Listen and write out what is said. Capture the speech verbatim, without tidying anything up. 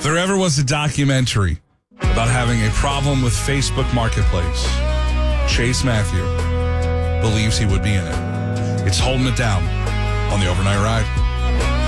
there ever was a documentary about having a problem with Facebook Marketplace, Chase Matthew believes he would be in it. It's Holding It Down on the Overnight Ride.